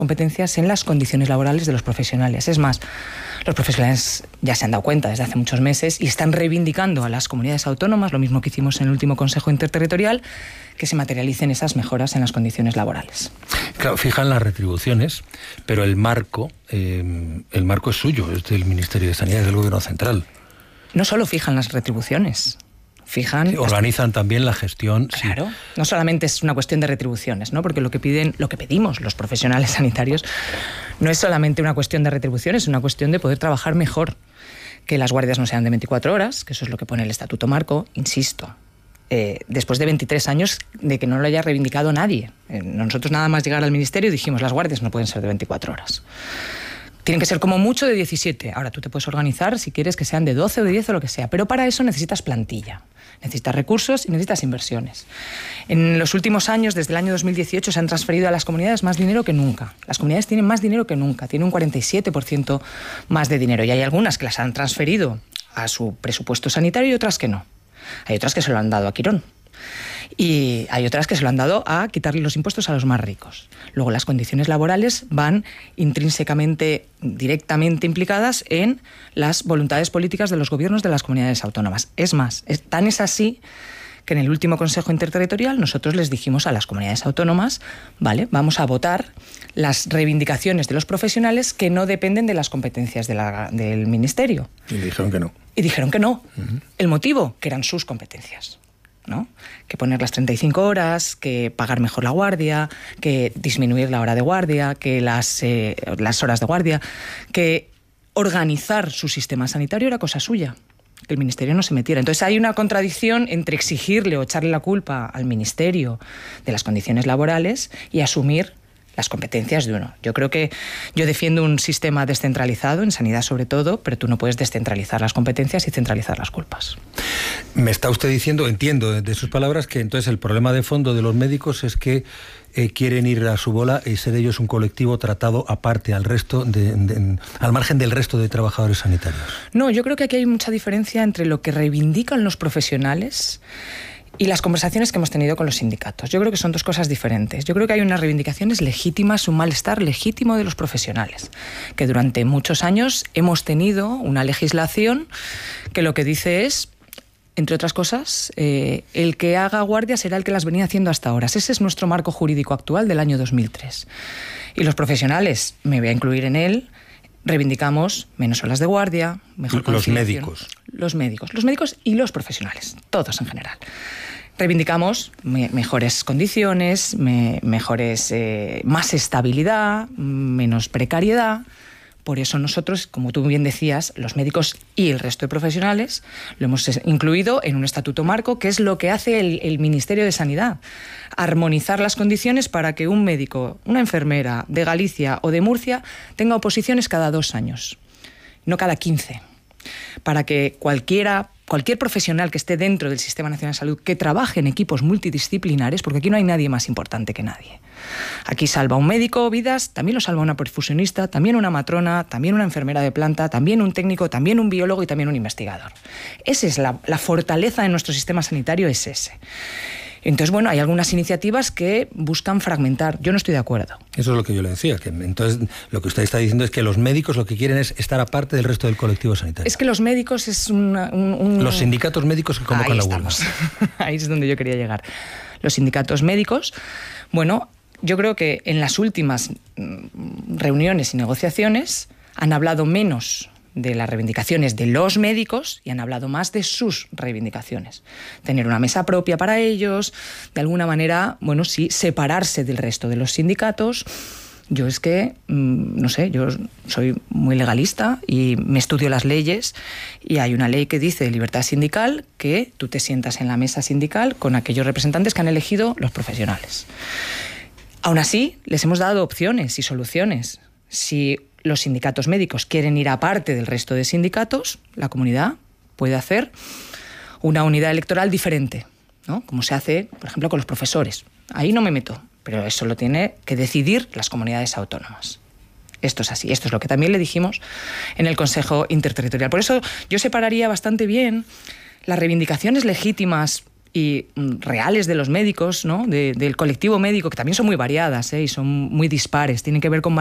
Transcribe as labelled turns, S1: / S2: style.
S1: competencias en las condiciones laborales de los profesionales. Es más, los profesionales ya se han dado cuenta desde hace muchos meses y están reivindicando a las comunidades autónomas, lo mismo que hicimos en el último Consejo Interterritorial, que se materialicen esas mejoras en las condiciones laborales.
S2: Claro, fijan las retribuciones, pero el marco es suyo, es del Ministerio de Sanidad, es del Gobierno Central.
S1: No solo fijan las retribuciones,
S2: organizan también la gestión.
S1: Claro,
S2: sí.
S1: No solamente es una cuestión de retribuciones, ¿no? Porque lo que pedimos los profesionales sanitarios no es solamente una cuestión de retribuciones, es una cuestión de poder trabajar mejor, que las guardias no sean de 24 horas, que eso es lo que pone el Estatuto Marco, insisto. Después de 23 años de que no lo haya reivindicado nadie. Nosotros nada más llegar al Ministerio dijimos, las guardias no pueden ser de 24 horas. Tienen que ser como mucho de 17. Ahora tú te puedes organizar si quieres que sean de 12 o de 10 o lo que sea, pero para eso necesitas plantilla, necesitas recursos y necesitas inversiones. En los últimos años, desde el año 2018, se han transferido a las comunidades más dinero que nunca. Las comunidades tienen más dinero que nunca, tienen un 47% más de dinero y hay algunas que las han transferido a su presupuesto sanitario y otras que no. Hay otras que se lo han dado a Quirón. Y hay otras que se lo han dado a quitarle los impuestos a los más ricos. Luego las condiciones laborales van intrínsecamente, directamente implicadas en las voluntades políticas de los gobiernos de las comunidades autónomas. Es más, tan es así que en el último Consejo Interterritorial nosotros les dijimos a las comunidades autónomas, vale, vamos a votar las reivindicaciones de los profesionales que no dependen de las competencias del Ministerio.
S2: Y dijeron que no.
S1: Y dijeron que no. El motivo, que eran sus competencias, ¿no? Que poner las 35 horas, que pagar mejor la guardia, que disminuir la hora de guardia, que las horas de guardia, que organizar su sistema sanitario era cosa suya, que el Ministerio no se metiera. Entonces hay una contradicción entre exigirle o echarle la culpa al Ministerio de las condiciones laborales y asumir las competencias de uno. Yo creo que yo defiendo un sistema descentralizado, en sanidad sobre todo, pero tú no puedes descentralizar las competencias y centralizar las culpas.
S2: Me está usted diciendo, entiendo de sus palabras, que entonces el problema de fondo de los médicos es que quieren ir a su bola y ser ellos un colectivo tratado aparte al resto al margen del resto de trabajadores sanitarios.
S1: No, yo creo que aquí hay mucha diferencia entre lo que reivindican los profesionales y las conversaciones que hemos tenido con los sindicatos. Yo creo que son dos cosas diferentes. Yo creo que hay unas reivindicaciones legítimas, un malestar legítimo de los profesionales, que durante muchos años hemos tenido una legislación que lo que dice es, entre otras cosas, el que haga guardia será el que las venía haciendo hasta ahora. Ese es nuestro marco jurídico actual del año 2003. Y los profesionales, me voy a incluir en él, reivindicamos menos horas de guardia, mejor conciliación. Los médicos y los profesionales, todos en general. Reivindicamos mejores condiciones, más estabilidad, menos precariedad. Por eso nosotros, como tú bien decías, los médicos y el resto de profesionales lo hemos incluido en un estatuto marco, que es lo que hace el Ministerio de Sanidad. Armonizar las condiciones para que un médico, una enfermera de Galicia o de Murcia tenga oposiciones cada 2 años, no cada 15. Para que cualquier profesional que esté dentro del Sistema Nacional de Salud, que trabaje en equipos multidisciplinares, porque aquí no hay nadie más importante que nadie. Aquí salva un médico vidas, también lo salva una perfusionista, también una matrona, también una enfermera de planta, también un técnico, también un biólogo y también un investigador. Esa es la fortaleza de nuestro sistema sanitario, es ese. Entonces, bueno, hay algunas iniciativas que buscan fragmentar. Yo no estoy de acuerdo.
S2: Eso es lo que yo le decía, que entonces lo que usted está diciendo es que los médicos lo que quieren es estar aparte del resto del colectivo sanitario.
S1: Es que los médicos es
S2: Los sindicatos médicos que convocan la huelga.
S1: Ahí es donde yo quería llegar. Los sindicatos médicos, bueno, yo creo que en las últimas reuniones y negociaciones han hablado menos de las reivindicaciones de los médicos y han hablado más de sus reivindicaciones. Tener una mesa propia para ellos, de alguna manera, bueno, sí, separarse del resto de los sindicatos. Yo es que, no sé, yo soy muy legalista y me estudio las leyes y hay una ley que dice de libertad sindical que tú te sientas en la mesa sindical con aquellos representantes que han elegido los profesionales. Aún así, les hemos dado opciones y soluciones. Si los sindicatos médicos quieren ir aparte del resto de sindicatos, la comunidad puede hacer una unidad electoral diferente, ¿no? Como se hace, por ejemplo, con los profesores. Ahí no me meto, pero eso lo tiene que decidir las comunidades autónomas. Esto es así, esto es lo que también le dijimos en el Consejo Interterritorial. Por eso yo separaría bastante bien las reivindicaciones legítimas reales de los médicos, ¿no? Del colectivo médico, que también son muy variadas, y son muy dispares, tienen que ver con